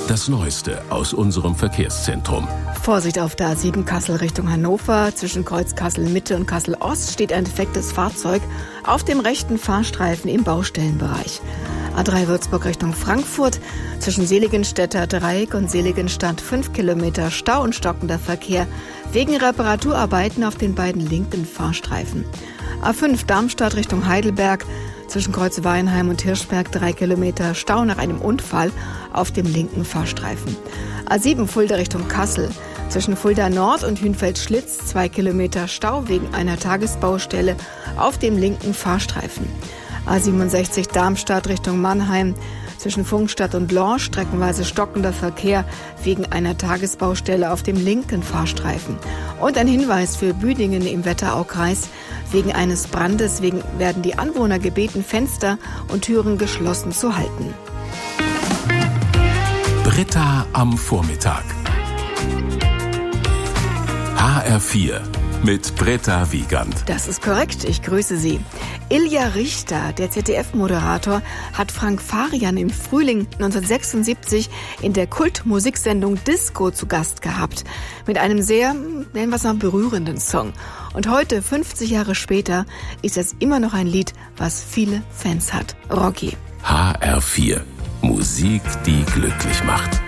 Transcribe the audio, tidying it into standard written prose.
Das Neueste aus unserem Verkehrszentrum. Vorsicht auf der A7 Kassel Richtung Hannover. Zwischen Kreuz Kassel-Mitte und Kassel-Ost steht ein defektes Fahrzeug auf dem rechten Fahrstreifen im Baustellenbereich. A3 Würzburg Richtung Frankfurt. Zwischen Seligenstädter Dreieck und Seligenstadt 5 Kilometer Stau und stockender Verkehr wegen Reparaturarbeiten auf den beiden linken Fahrstreifen. A5 Darmstadt Richtung Heidelberg. Zwischen Kreuz Weinheim und Hirschberg 3 Kilometer Stau nach einem Unfall auf dem linken Fahrstreifen. A7 Fulda Richtung Kassel. Zwischen Fulda Nord und Hünfeld-Schlitz 2 Kilometer Stau wegen einer Tagesbaustelle auf dem linken Fahrstreifen. A67 Darmstadt Richtung Mannheim. Zwischen Funkstadt und Lorsch streckenweise stockender Verkehr wegen einer Tagesbaustelle auf dem linken Fahrstreifen. Und ein Hinweis für Büdingen im Wetteraukreis. Wegen eines Brandes werden die Anwohner gebeten, Fenster und Türen geschlossen zu halten. Britta am Vormittag. HR4 mit Britta Wiegand. Das ist korrekt, ich grüße Sie. Ilja Richter, der ZDF-Moderator, hat Frank Farian im Frühling 1976 in der Kultmusiksendung Disco zu Gast gehabt. Mit einem sehr, nennen wir es mal, berührenden Song. Und heute, 50 Jahre später, ist es immer noch ein Lied, was viele Fans hat. Rocky. HR4. Musik, die glücklich macht.